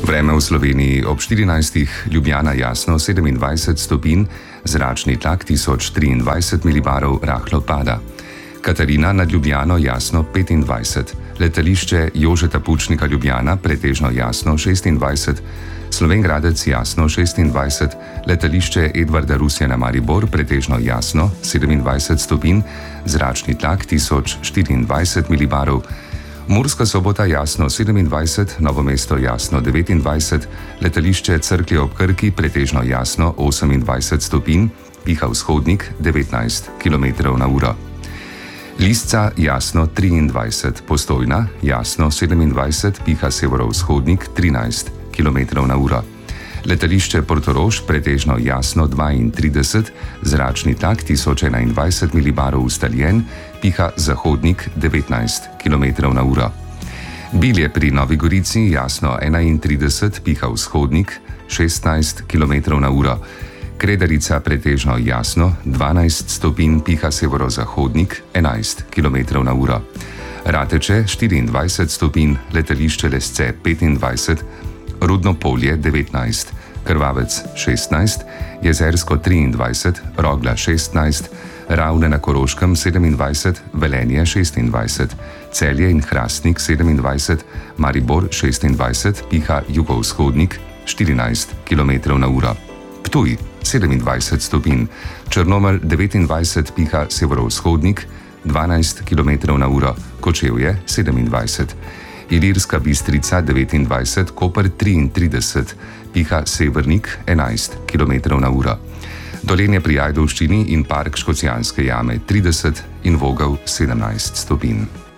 Vreme v Sloveniji ob 14. Ljubljana jasno 27 stopinj, zračni tlak 1023 milibarov rahlo pada. Katarina nad Ljubljano jasno 25, letališče Jožeta Pučnika Ljubljana pretežno jasno 26, Slovenj Gradec jasno 26, letališče Edvarda Rusjana Maribor pretežno jasno 27 stopinj, zračni tlak 1024 milibarov, Murska Sobota jasno 27, Novo mesto jasno 29, letališče Cerklje ob Krki pretežno jasno 28 stopinj, piha vzhodnik 19 km/h. Lisca jasno 23, Postojna jasno 27, piha severovzhodnik 13 km/h. Letališče Portorož pretežno jasno 32, zračni tlak 1021 milibarov ustaljen, piha zahodnik 19 km/h. Bilje pri Novi Gorici jasno 31, piha vzhodnik 16 km/h. Kredarica pretežno jasno 12 stopinj, piha severozahodnik 11 km/h. Rateče 24 stopinj, letališče Lesce 25, Rudno Polje 19, Krvavec 16, Jezersko 23, Rogla 16, Ravne na Koroškem 27, Velenje 26, Celje in Hrastnik 27, Maribor 26, piha jugovzhodnik 14 km/h. Ptuj 27 stopinj, Črnomelj 29, piha severovzhodnik 12 km/h, Kočevje 27, Ilirska Bistrica 29, Koper 33, piha severnik 11 km/h. Dolenje pri Ajdovščini in park Škocjanske jame 30 in Vogel 17 stopinj.